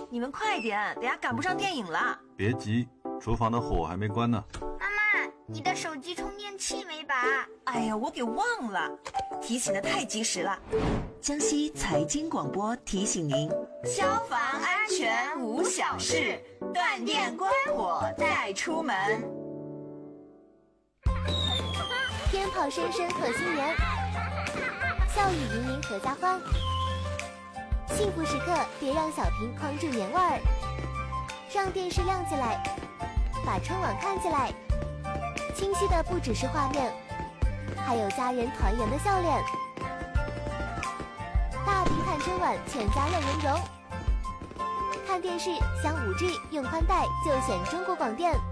你们快点，等下赶不上电影了。 别急，厨房的火还没关呢。 妈妈，你的手机充电器没拔。 哎呀，我给忘了，提醒的太及时了。 江西财经广播提醒您： 消防安全无小事，断电关火带出门。 鞭炮声声贺新年，笑语盈盈阖家欢。幸福时刻别让小屏框住年味儿，让电视亮起来，把春晚看起来。清晰的不只是画面，还有家人团圆的笑脸。大屏看春晚，全家乐融融。看电视享5G，用宽带就选中国广电。